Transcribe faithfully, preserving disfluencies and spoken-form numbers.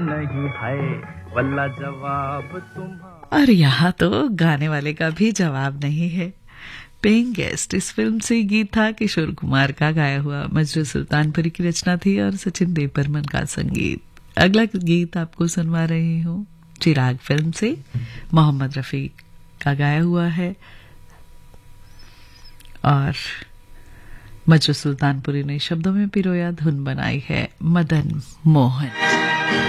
नहीं है, वल्ला जवाब तुम्हारा। और यहाँ तो गाने वाले का भी जवाब नहीं है। पेइंग गेस्ट इस फिल्म से गीत था किशोर कुमार का गाया हुआ, मजरू सुल्तानपुरी की रचना थी और सचिन देव बर्मन का संगीत। अगला गीत आपको सुनवा रही हूँ चिराग फिल्म से, मोहम्मद रफी का गाया हुआ है और मजरू सुल्तानपुरी ने शब्दों में पिरोया, धुन बनाई है मदन मोहन।